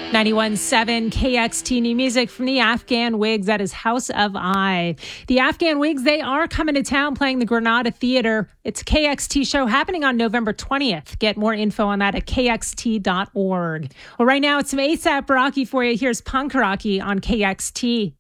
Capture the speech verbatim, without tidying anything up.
ninety-one point seven K X T new music from the Afghan Wigs. That is House of I. The Afghan Wigs, they are coming to town playing the Granada Theater. It's a K X T show happening on November twentieth. Get more info on that at K X T dot org. Well, right now it's some ASAP Rocky for you. Here's Punk Rocky on K X T.